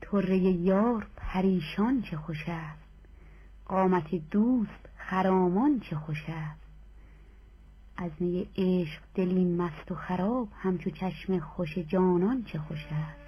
طره یار پریشان چه خوش است، قامت دوست خرامان چه خوش است. از می عشق دلی مست و خراب، همچو چشم خوش جانان چه خوش است.